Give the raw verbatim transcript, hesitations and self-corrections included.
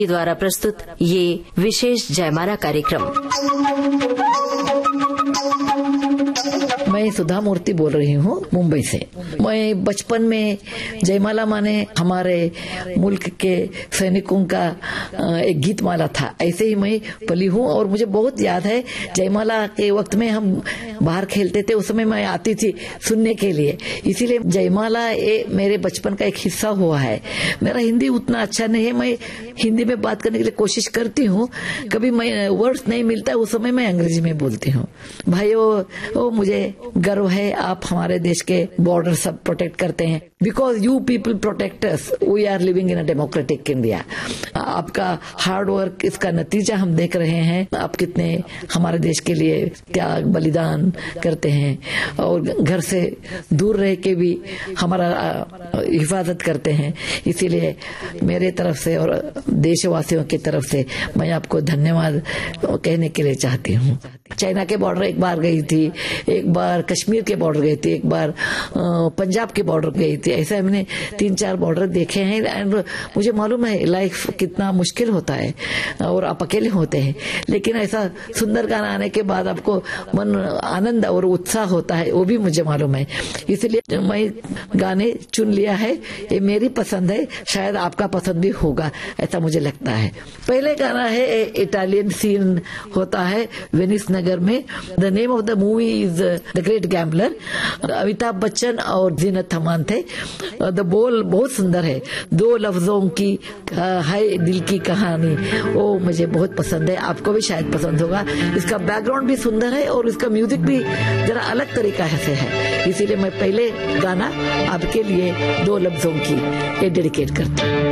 द्वारा प्रस्तुत ये विशेष जयमाला कार्यक्रम। मैं सुधा मूर्ति बोल रही हूँ मुंबई से। मैं बचपन में जयमाला माने हमारे मुल्क के सैनिकों का एक गीत माला था, ऐसे ही मैं पली हूँ और मुझे बहुत याद है। जयमाला के वक्त में हम बाहर खेलते थे, उस समय मैं आती थी सुनने के लिए, इसीलिए जयमाला ये मेरे बचपन का एक हिस्सा हुआ है। मेरा हिंदी उतना अच्छा नहीं है, मैं हिंदी में बात करने के लिए कोशिश करती हूँ, कभी मैं वर्ड्स नहीं मिलता उस समय मैं अंग्रेजी में बोलती हूँ। भाइयों, मुझे गर्व है आप हमारे देश के बॉर्डर सब प्रोटेक्ट करते हैं, because you people protect us, we are living in a democratic India. आपका हार्ड वर्क, इसका नतीजा हम देख रहे हैं, आप कितने हमारे देश के लिए त्याग बलिदान करते हैं और घर से दूर रह के भी हमारा हिफाजत करते हैं। इसीलिए मेरे तरफ से और देशवासियों की तरफ से मैं आपको धन्यवाद कहने के लिए चाहती हूँ। चाइना के बॉर्डर एक बार गई थी, एक बार कश्मीर के बॉर्डर गई थी, एक बार पंजाब के बॉर्डर गई थी, ऐसा हमने तीन चार बॉर्डर देखे हैं। एंड मुझे मालूम है लाइफ कितना मुश्किल होता है और आप अकेले होते हैं, लेकिन ऐसा सुंदर गाना आने के बाद आपको मन आनंद और उत्साह होता है, वो भी मुझे मालूम है। इसलिए मैं गाने चुन लिया है, ये मेरी पसंद है, शायद आपका पसंद भी होगा ऐसा मुझे लगता है। पहले गाना है इटालियन सीन होता है वेनिस नगर में। The name of the movie is the great gambler. Amitabh Bachchan और जीनत अमान थे। द बोल बहुत सुंदर है, दो लफ्जों की है दिल की कहानी, वो मुझे बहुत पसंद है, आपको भी शायद पसंद होगा। इसका बैकग्राउंड भी सुंदर है और इसका म्यूजिक भी जरा अलग तरीका से है, इसीलिए मैं पहले गाना आपके लिए दो लफ्जों की ये डेडिकेट करती हूँ।